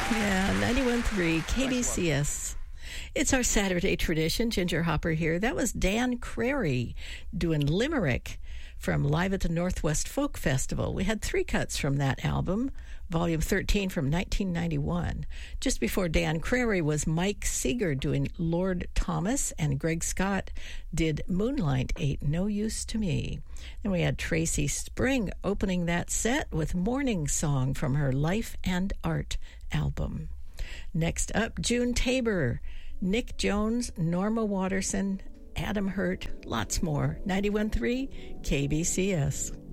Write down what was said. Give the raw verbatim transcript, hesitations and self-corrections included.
Yeah, ninety-one point three K B C S. It's our Saturday tradition. Ginger Hopper here. That was Dan Crary doing Limerick from Live at the Northwest Folk Festival. We had three cuts from that album, Volume thirteen from nineteen ninety-one. Just before Dan Crary was Mike Seeger doing Lord Thomas, and Greg Scott did Moonlight Ain't No Use to Me. Then we had Tracy Spring opening that set with Morning Song from her Life and Art album. Next up, June Tabor, Nick Jones, Norma Watterson, Adam Hurt, lots more. ninety-one point three K B C S.